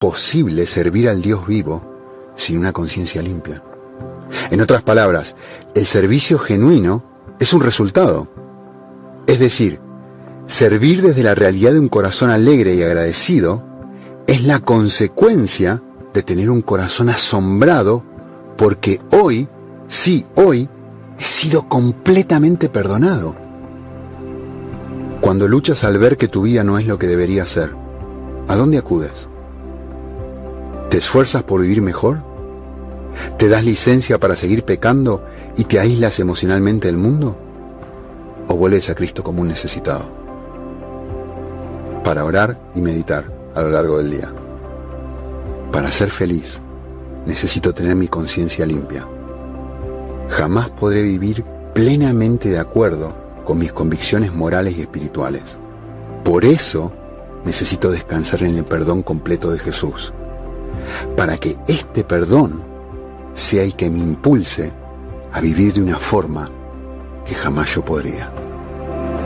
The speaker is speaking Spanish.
posible servir al Dios vivo sin una conciencia limpia. En otras palabras, el servicio genuino es un resultado. Es decir, servir desde la realidad de un corazón alegre y agradecido es la consecuencia de tener un corazón asombrado porque hoy, sí, hoy, he sido completamente perdonado. Cuando luchas al ver que tu vida no es lo que debería ser, ¿a dónde acudes? ¿Te esfuerzas por vivir mejor? ¿Te das licencia para seguir pecando y te aíslas emocionalmente del mundo? ¿O vuelves a Cristo como un necesitado? Para orar y meditar a lo largo del día. Para ser feliz, necesito tener mi conciencia limpia. Jamás podré vivir plenamente de acuerdo con mis convicciones morales y espirituales. Por eso, necesito descansar en el perdón completo de Jesús, para que este perdón sea el que me impulse a vivir de una forma que jamás yo podría.